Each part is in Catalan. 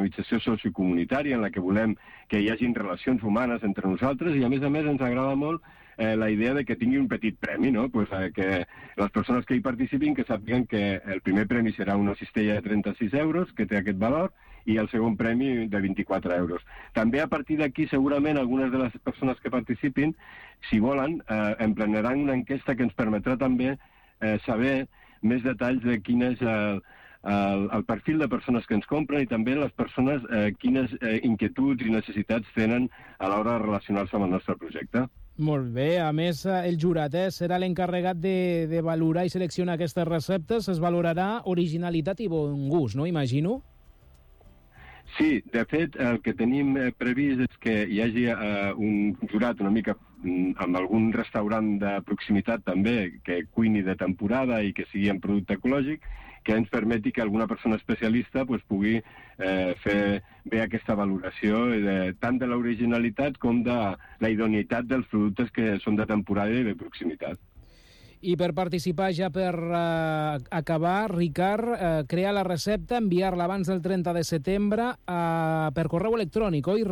dinamització sociocomunitària en la que volem que hi hagin relacions humanes entre nosaltres, i a més ens agrada molt la idea de que tingui un petit premi, no? Pues, que les persones que hi participin que sàpiguen que el primer premi serà una cistella de 36 euros, que té aquest valor, i el segon premi de 24 euros. També a partir d'aquí, segurament, algunes de les persones que participin, si volen, emplenaran una enquesta que ens permetrà també saber més detalls de quin és el perfil de persones que ens compren i també les persones quines inquietuds i necessitats tenen a l'hora de relacionar-se amb el nostre projecte. Molt bé. A més, el jurat serà l'encarregat de valorar i seleccionar aquestes receptes. Es valorarà originalitat i bon gust, no? Imagino. Sí, de fet, el que tenim previst és que hi hagi un jurat una mica amb algun restaurant de proximitat també que cuini de temporada i que sigui en producte ecològic, que ens permeti que alguna persona especialista pugui fer bé aquesta valoració tant de l'originalitat com de la idoneïtat dels productes que són de temporada i de proximitat. I per participar, ja per acabar, Ricard, crear la recepta, enviar-la abans del 30 de setembre per correu electrònic, oi?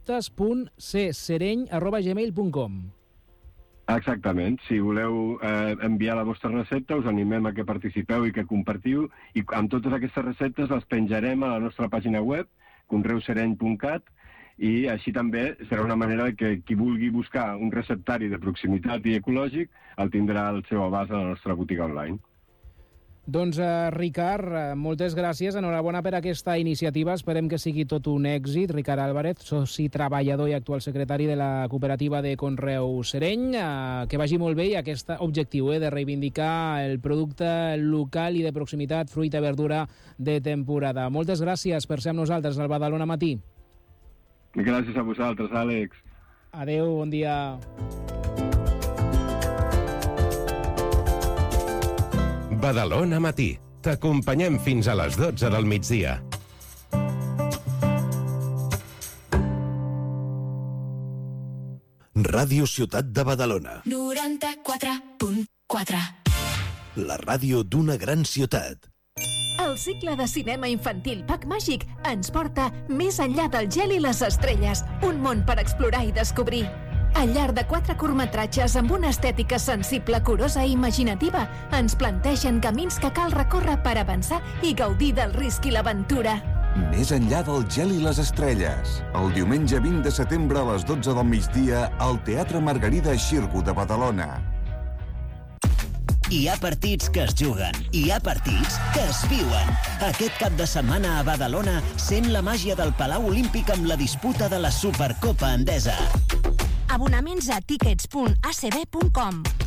receptes.csereny@gmail.com. Exactament. Si voleu enviar la vostra recepta, us animem a que participeu i que compartiu, i amb totes aquestes receptes les penjarem a la nostra pàgina web, conreusereny.cat, i així també serà una manera que qui vulgui buscar un receptari de proximitat i ecològic el tindrà al seu abast a la nostra botiga online. Doncs, Ricard, moltes gràcies. Enhorabona per aquesta iniciativa. Esperem que sigui tot un èxit. Ricard Álvarez, soci treballador i actual secretari de la cooperativa de Conreu Sereny. Que vagi molt bé, i aquest objectiu de reivindicar el producte local i de proximitat, fruita i verdura de temporada. Moltes gràcies per ser amb nosaltres al Badalona Matí. Gràcies a vosaltres, Àlex. Adéu, bon dia. Badalona Matí. T'acompanyem fins a les 12 del migdia. Ràdio Ciutat de Badalona. 94.4. La ràdio d'una gran ciutat. El cicle de cinema infantil Pack Màgic ens porta més enllà del gel i les estrelles, un món per explorar i descobrir. Al llarg de 4 curtmetratges amb una estètica sensible, curosa i imaginativa, ens plantegen camins que cal recórrer per avançar i gaudir del risc i l'aventura. Més enllà del gel i les estrelles. El diumenge 20 de setembre a les 12 del migdia al Teatre Margarida Xirgu de Badalona. Hi ha partits que es juguen, hi ha partits que es viuen. Aquest cap de setmana a Badalona sent la màgia del Palau Olímpic amb la disputa de la Supercopa Endesa. Abonaments a tickets.acb.com.